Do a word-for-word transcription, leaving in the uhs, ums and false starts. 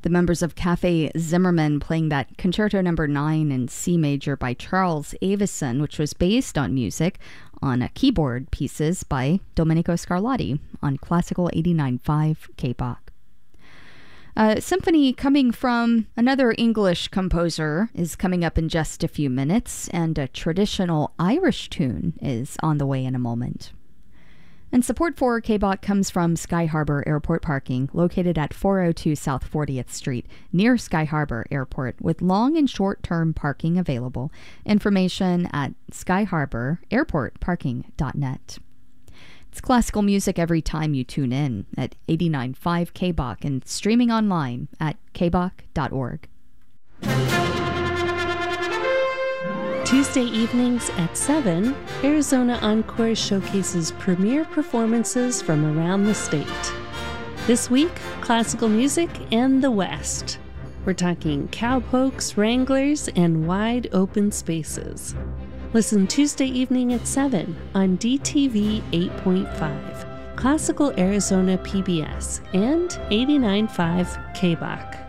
The members of Cafe Zimmerman playing that Concerto Number nine in C major by Charles Avison, which was based on music on a keyboard pieces by Domenico Scarlatti on Classical eighty-nine point five K B O C. A symphony coming from another English composer is coming up in just a few minutes, and a traditional Irish tune is on the way in a moment. And support for K B O C comes from Sky Harbor Airport Parking, located at four oh two South fortieth Street, near Sky Harbor Airport, with long and short-term parking available. Information at sky harbor airport parking dot net. It's classical music every time you tune in at eighty-nine point five K B O C and streaming online at k b o c dot org. Tuesday evenings at seven, Arizona Encore showcases premier performances from around the state. This week, classical music and the West. We're talking cowpokes, wranglers, and wide open spaces. Listen Tuesday evening at seven on D T V eight point five, Classical Arizona P B S, and eighty-nine point five K B O C.